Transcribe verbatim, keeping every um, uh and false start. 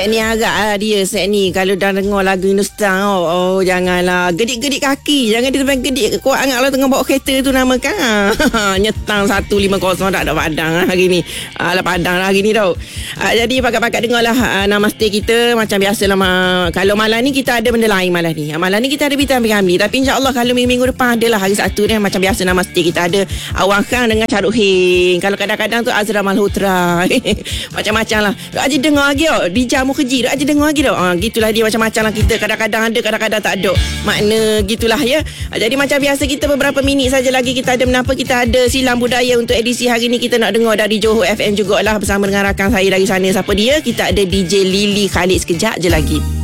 Set ni agak lah dia. Set ni kalau dah dengar lagu Hindustan, oh, oh janganlah gedik-gedik kaki. Jangan dia sampai gedik kuat sangat lah tengah bawa kereta tu nama kan. Nyetang satu lima kosong tak ada padang lah hari ni. Alah padang lah hari ni tau. Uh, jadi pakat-pakat dengar lah uh, namaste kita. Macam biasa lah. Ma- kalau malam ni kita ada benda lain malam ni. Uh, malam ni kita ada Bita Ambil-Ambil. Tapi insyaAllah kalau minggu-minggu depan adalah hari Sabtu ni. Macam biasa namaste kita ada Awang Khang dengan Caruk Hing. Kalau kadang-kadang tu Azra Malhotra. Macam-macam lah. Duk aja dengar lagi tau. Di jamu keji. Duk aja dengar lagi tau. Ha, gitulah dia macam-macam lah kita. Kadang-kadang ada, kadang-kadang tak ada. Makna gitulah ya. Ha, jadi macam biasa kita beberapa minit saja lagi kita ada menapa. Kita ada Silang Budaya untuk edisi hari ni. Kita nak dengar dari Johor F M jugalah bersama dengan rakan saya dari sana. Siapa dia? Kita ada D J Lily Khalid sekejap je lagi.